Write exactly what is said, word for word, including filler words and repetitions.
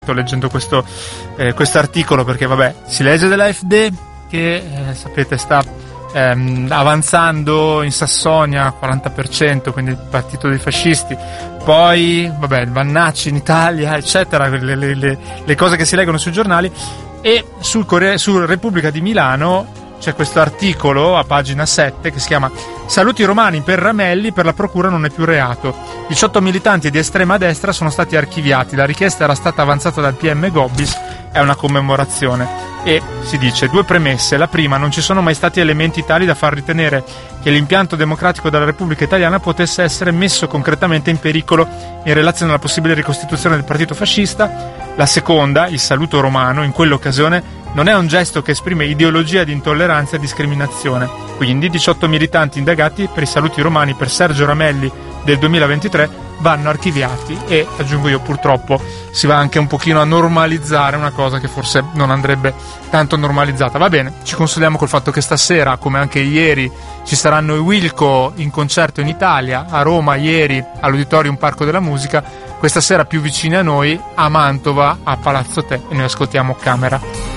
Sto leggendo questo eh, questo articolo perché vabbè, si legge dell'A F D che eh, sapete sta ehm, avanzando in Sassonia quaranta per cento, quindi il partito dei fascisti, poi vabbè il Vannacci in Italia eccetera, le, le, le, le cose che si leggono sui giornali. E sul, Corriere, sul Repubblica di Milano c'è questo articolo a pagina sette che si chiama "Saluti romani per Ramelli, per la procura non è più reato. diciotto militanti di estrema destra sono stati archiviati, la richiesta era stata avanzata dal P M Gobbis, è una commemorazione". E si dice due premesse: la prima, non ci sono mai stati elementi tali da far ritenere che l'impianto democratico della Repubblica Italiana potesse essere messo concretamente in pericolo in relazione alla possibile ricostituzione del partito fascista. La seconda, il saluto romano in quell'occasione non è un gesto che esprime ideologia di intolleranza e discriminazione. Quindi diciotto militanti indagati per i saluti romani per Sergio Ramelli del duemilaventitré vanno archiviati e, aggiungo io, purtroppo si va anche un pochino a normalizzare una cosa che forse non andrebbe tanto normalizzata. Va bene, ci consoliamo col fatto che stasera, come anche ieri, ci saranno i Wilco in concerto in Italia, a Roma ieri all'Auditorium Parco della Musica, questa sera più vicini a noi a Mantova a Palazzo Te, e noi ascoltiamo Camera.